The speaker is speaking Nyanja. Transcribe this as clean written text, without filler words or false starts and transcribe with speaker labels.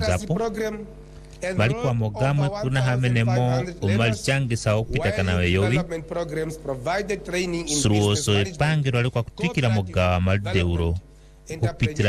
Speaker 1: zapo bali kwa mogama kuna hamenemo umalichangisa okupitaka nawe yowi suruoso epangiro ali kwa kutikila mogawa malideuro kupitila